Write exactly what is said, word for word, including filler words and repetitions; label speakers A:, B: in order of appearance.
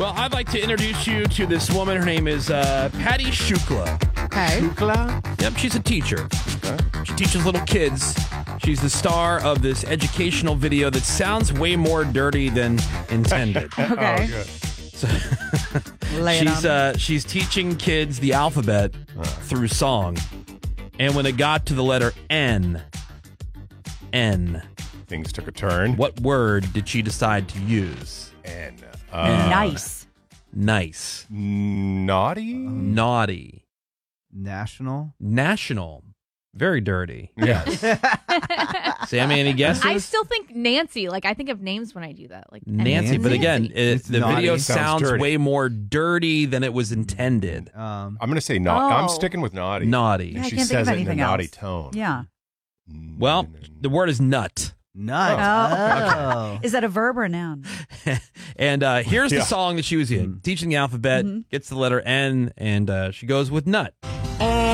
A: Well, I'd like to introduce you to this woman. Her name is uh, Patty Shukla.
B: Okay.
C: Shukla?
A: Yep, she's a teacher.
C: Okay.
A: She teaches little kids. She's the star of this educational video that sounds way more dirty than intended.
B: Okay.
C: Oh, good.
A: So,
B: Lay it
A: she's
B: on.
A: uh, she's teaching kids the alphabet through song, and when it got to the letter N, N,
C: Things took a turn.
A: what word did she decide to use?
C: N. Uh,
B: Nice.
A: Nice,
C: Naughty?
A: naughty,
D: National.
A: national, very dirty.
C: Yes.
A: Sammy, any guesses?
E: I still think Nancy. Like, I think of names when I do that. Like
A: Nancy, but again, it,
D: It's
A: the
D: naughty.
A: video
C: Sounds
A: sounds
C: dirty.
A: way more dirty than it was intended.
D: Um,
C: I'm going to say naughty. I'm
E: Oh.
C: sticking with naughty.
A: Naughty.
B: Yeah, I
C: She
B: can't think
C: says
B: of
C: it in a
B: anything
C: naughty
B: else.
C: tone.
B: Yeah.
A: Well, the word is nut.
D: nut.
B: Oh.
D: Oh.
B: Is that a verb or a noun?
A: And uh, here's
C: Yeah.
A: the song that she was in, teaching the alphabet, gets the letter N, and uh, she goes with nut.